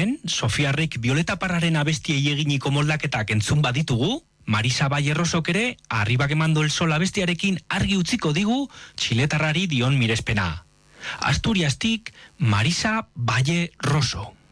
Ondoren, Sofiarrik Violeta Parraren abestiei eginiko moldaketak entzun baditugu, Marisa Valle Rosok ere, Arribak emando el sol abestiarekin argi utziko digu txiletarrari dion mirespena. Asturiastik, Marisa Valle Roso.